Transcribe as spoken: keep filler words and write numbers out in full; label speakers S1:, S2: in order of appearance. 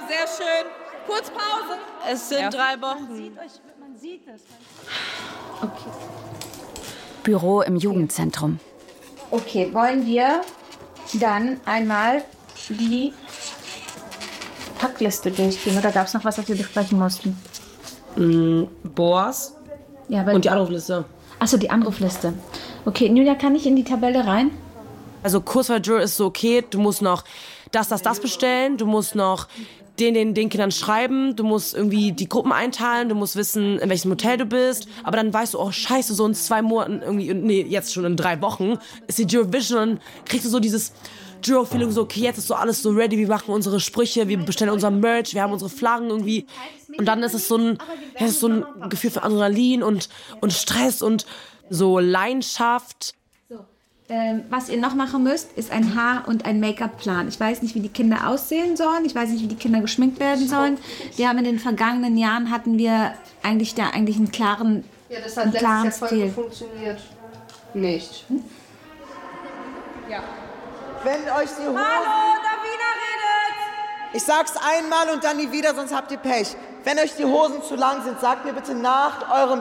S1: sehr schön. Kurz Pause.
S2: Es sind
S1: Ja.
S2: drei Wochen.
S3: Man sieht euch, man sieht es.
S4: Okay. Büro im Jugendzentrum.
S5: Okay, wollen wir dann einmal die Packliste durchgehen? Oder gab es noch was, was wir besprechen mussten?
S6: Mm, Boas
S5: Ja, weil
S6: und die Anrufliste.
S5: Achso, die Anrufliste. Okay, Julia, kann ich in die Tabelle rein?
S6: Also Kursverjur ist so okay, du musst noch das, das, das bestellen, du musst noch den, den, den Kindern schreiben, du musst irgendwie die Gruppen einteilen, du musst wissen, in welchem Hotel du bist, aber dann weißt du, oh scheiße, so in zwei Monaten irgendwie, nee, jetzt schon in drei Wochen ist die Eurovision und dann kriegst du so dieses Juro-Feeling, so okay, jetzt ist so alles so ready, wir machen unsere Sprüche, wir bestellen unser Merch, wir haben unsere Flaggen irgendwie und dann ist es so ein, ja, es ist so ein Gefühl von Adrenalin und, und Stress und so Leidenschaft.
S5: Ähm, was ihr noch machen müsst, ist ein Haar- und ein Make-up-Plan. Ich weiß nicht, wie die Kinder aussehen sollen. Ich weiß nicht, wie die Kinder geschminkt werden sollen. Wir haben in den vergangenen Jahren hatten wir eigentlich da eigentlich einen klaren,
S7: Ja, das hat
S5: einen
S7: letztes
S5: klaren
S7: Jahr voll
S5: Stil.
S7: funktioniert. Nicht.
S1: Ja.
S8: Wenn euch die Hosen...
S1: Hallo, Davina redet!
S8: Ich sag's einmal und dann nie wieder, sonst habt ihr Pech. Wenn euch die Hosen zu lang sind, sagt mir bitte nach eurem